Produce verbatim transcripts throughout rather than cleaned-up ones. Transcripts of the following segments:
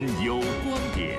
有观点，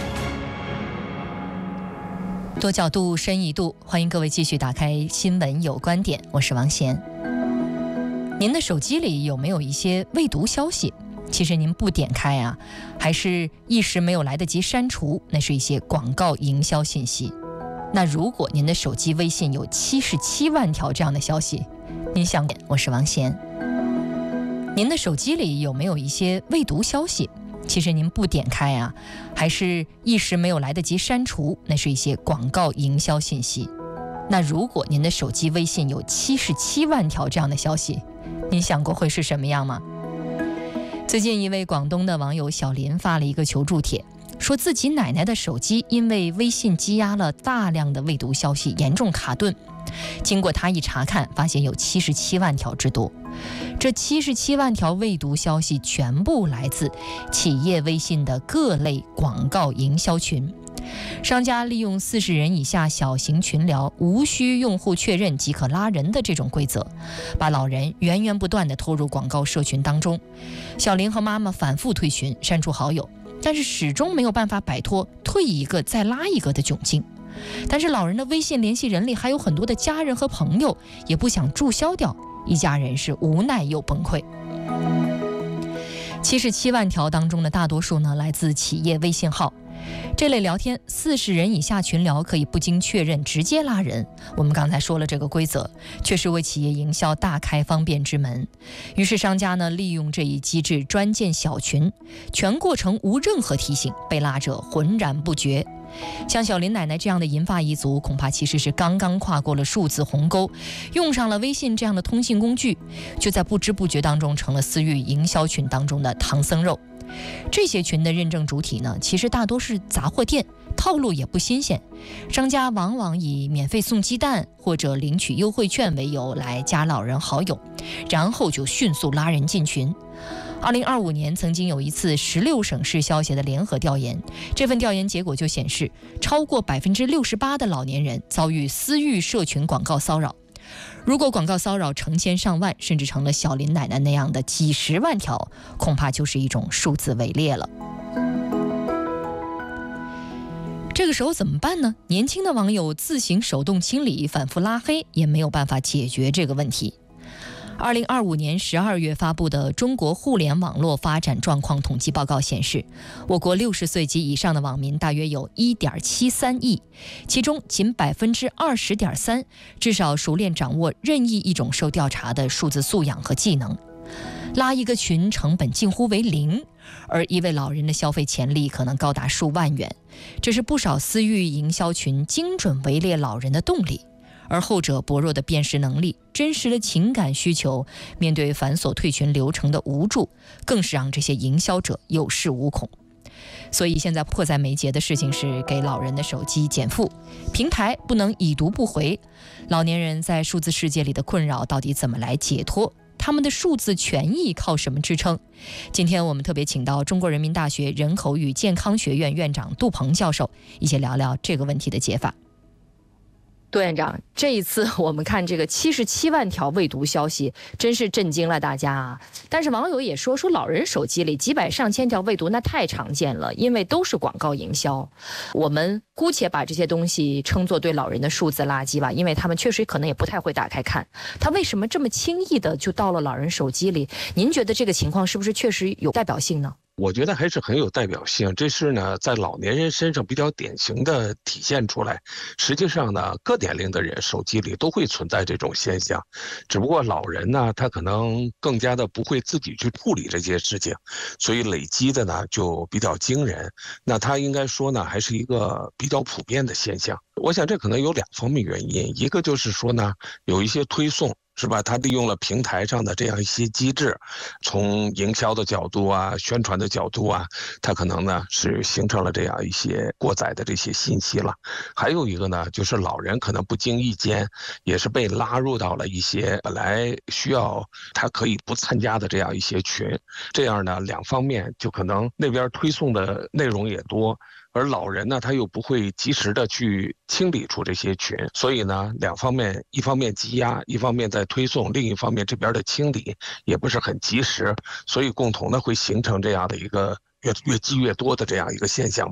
多角度，深一度，欢迎各位继续打开新闻有观点，我是王贤。您的手机里有没有一些未读消息？其实您不点开啊，还是一时没有来得及删除，那是一些广告营销信息。那如果您的手机微信有七十七万条这样的消息，您想，我是王贤。您的手机里有没有一些未读消息？其实您不点开啊，还是一时没有来得及删除，那是一些广告营销信息。那如果您的手机微信有七十七万条这样的消息，您想过会是什么样吗？最近一位广东的网友小林发了一个求助帖，说自己奶奶的手机因为微信积压了大量的未读消息，严重卡顿。经过他一查看，发现有七十七万条之多。这七十七万条未读消息全部来自企业微信的各类广告营销群。商家利用四十人以下小型群聊，无需用户确认即可拉人的这种规则，把老人源源不断地拖入广告社群当中。小林和妈妈反复退群，删除好友，但是始终没有办法摆脱退一个再拉一个的窘境。但是老人的微信联系人里还有很多的家人和朋友，也不想注销掉，一家人是无奈又崩溃。七十七万条当中的大多数呢，来自企业微信号。这类聊天四十人以下群聊可以不经确认直接拉人，我们刚才说了这个规则，确实为企业营销大开方便之门。于是商家呢，利用这一机制专建小群，全过程无任何提醒，被拉者浑然不觉。像小林奶奶这样的银发一族，恐怕其实是刚刚跨过了数字鸿沟，用上了微信这样的通信工具，就在不知不觉当中成了私域营销群当中的唐僧肉。这些群的认证主体呢，其实大多是杂货店，套路也不新鲜。商家往往以免费送鸡蛋或者领取优惠券为由来加老人好友，然后就迅速拉人进群。二零二五年曾经有一次十六省市消协的联合调研，这份调研结果就显示，超过百分之六十八的老年人遭遇私域社群广告骚扰。如果广告骚扰成千上万，甚至成了小林奶奶那样的几十万条，恐怕就是一种数字伪劣了。这个时候怎么办呢？年轻的网友自行手动清理，反复拉黑，也没有办法解决这个问题。二零二五年十二月发布的《中国互联网络发展状况统计报告》显示，我国六十岁及以上的网民大约有 一点七三亿，其中仅 百分之二十点三 至少熟练掌握任意一种受调查的数字素养和技能。拉一个群成本近乎为零，而一位老人的消费潜力可能高达数万元，这是不少私域营销群精准围猎老人的动力。而后者薄弱的辨识能力、真实的情感需求，面对繁琐退群流程的无助，更是让这些营销者有恃无恐。所以现在迫在眉睫的事情是给老人的手机减负，平台不能已读不回。老年人在数字世界里的困扰到底怎么来解脱？他们的数字权益靠什么支撑？今天我们特别请到中国人民大学人口与健康学院院长杜鹏教授，一起聊聊这个问题的解法。杜院长，这一次我们看这个七十七万条未读消息，真是震惊了大家啊！但是网友也说，说老人手机里几百上千条未读，那太常见了，因为都是广告营销。我们姑且把这些东西称作对老人的数字垃圾吧，因为他们确实可能也不太会打开看。他为什么这么轻易的就到了老人手机里？您觉得这个情况是不是确实有代表性呢？ 我觉得还是很有代表性，这是呢在老年人身上比较典型的体现出来。实际上呢，各年龄的人手机里都会存在这种现象，只不过老人呢，他可能更加的不会自己去处理这些事情，所以累积的呢就比较惊人。那他应该说呢，还是一个比较普遍的现象。我想这可能有两方面原因，一个就是说呢，有一些推送。是吧？他利用了平台上的这样一些机制，从营销的角度啊、宣传的角度啊，他可能呢是形成了这样一些过载的这些信息了。还有一个呢，就是老人可能不经意间也是被拉入到了一些本来需要他可以不参加的这样一些群，这样呢两方面就可能那边推送的内容也多。而老人呢，他又不会及时的去清理出这些群，所以呢，两方面，一方面积压，一方面在推送，另一方面这边的清理也不是很及时，所以共同的会形成这样的一个越越积越多的这样一个现象。